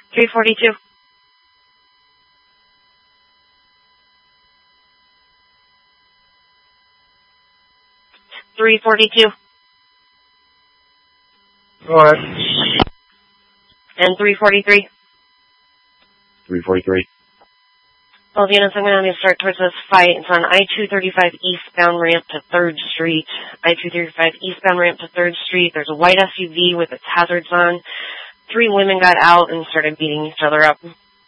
342. 342. Go ahead. And 343. 343. Both units, I'm going to have you start towards this fight. It's on I-235 eastbound ramp to 3rd Street. I-235 eastbound ramp to 3rd Street. There's a white SUV with its hazards on. 3 women got out and started beating each other up.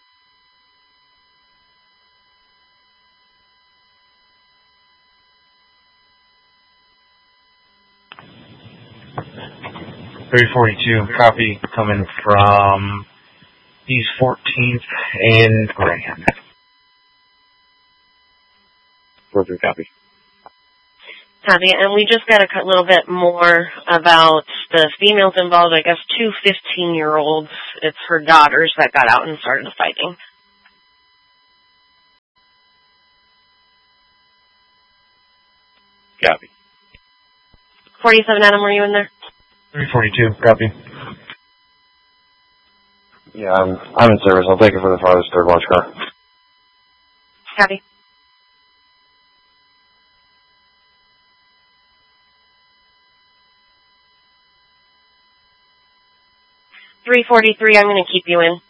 .342, copy, coming from East 14th and Grand. 43, copy. Copy, and we just got a little bit more about the females involved, I guess 2 15-year-olds. It's her daughters that got out and started fighting. Copy. 47, Adam, were you in there? 342, copy. Yeah, I'm in service. I'll take it for the farthest 3rd watch car. Copy. .343, I'm going to keep you in.